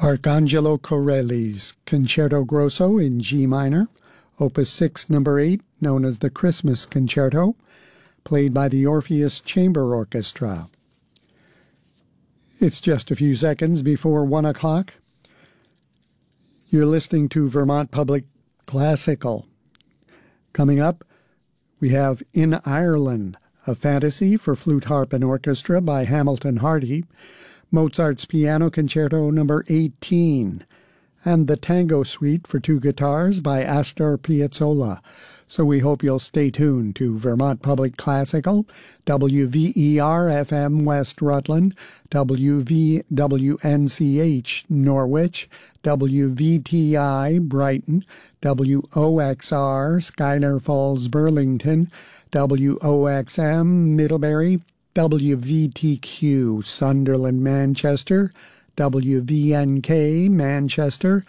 Arcangelo Corelli's Concerto Grosso in G minor, Opus 6, Number 8, known as the Christmas Concerto, played by the Orpheus Chamber Orchestra. It's just a few seconds before 1 o'clock. You're listening to Vermont Public Classical. Coming up, we have In Ireland, a fantasy for flute, harp, and orchestra by Hamilton Hardy, Mozart's Piano Concerto No. 18, and the Tango Suite for two guitars by Astor Piazzolla. So we hope you'll stay tuned to Vermont Public Classical, WVER-FM West Rutland, WVWNCH Norwich, WVTI Brighton, WOXR Schuyler Falls Burlington, WOXM Middlebury, WVTQ Sunderland Manchester, WVNK Manchester,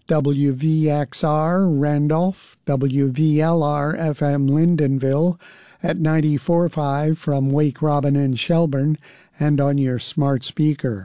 WVXR Randolph, WVLR FM Lyndonville at 94.5 from Wake Robin and Shelburne and on your smart speaker.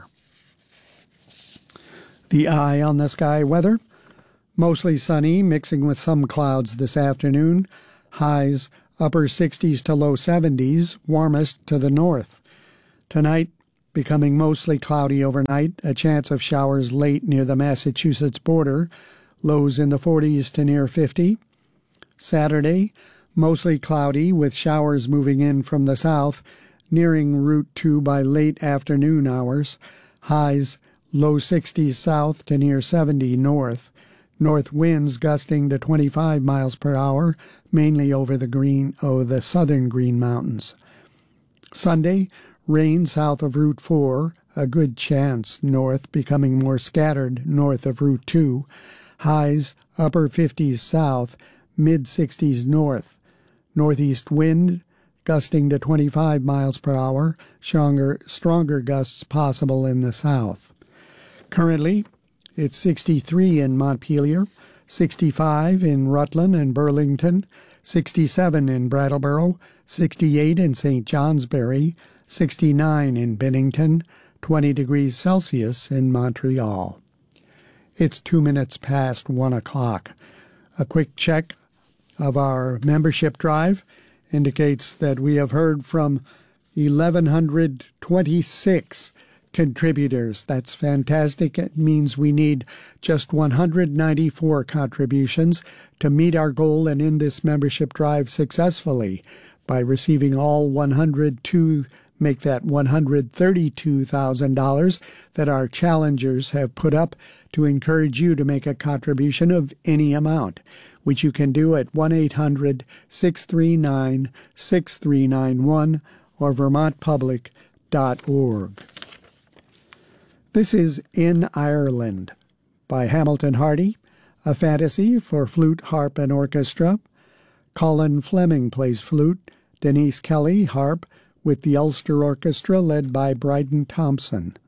The eye on the sky weather, mostly sunny, mixing with some clouds this afternoon, highs upper 60s to low 70s, warmest to the north. Tonight, becoming mostly cloudy overnight, a chance of showers late near the Massachusetts border, lows in the 40s to near 50. Saturday, mostly cloudy with showers moving in from the south, nearing Route 2 by late afternoon hours, highs low 60s south to near 70 north. North winds gusting to 25 miles per hour, mainly over the southern Green Mountains. Sunday, rain south of Route 4, a good chance north, becoming more scattered north of Route 2. Highs upper 50s south, mid-60s north. Northeast wind gusting to 25 miles per hour, stronger gusts possible in the south. Currently, it's 63 in Montpelier, 65 in Rutland and Burlington, 67 in Brattleboro, 68 in St. Johnsbury, 69 in Bennington, 20 degrees Celsius in Montreal. It's 2 minutes past 1 o'clock. A quick check of our membership drive indicates that we have heard from 1,126 contributors. That's fantastic. It means we need just 194 contributions to meet our goal and end this membership drive successfully by receiving all make that $132,000 that our challengers have put up to encourage you to make a contribution of any amount, which you can do at 1-800-639-6391 or vermontpublic.org. This is In Ireland by Hamilton Hardy, a fantasy for flute, harp, and orchestra. Colin Fleming plays flute, Denise Kelly harp, with the Ulster Orchestra led by Bryden Thompson.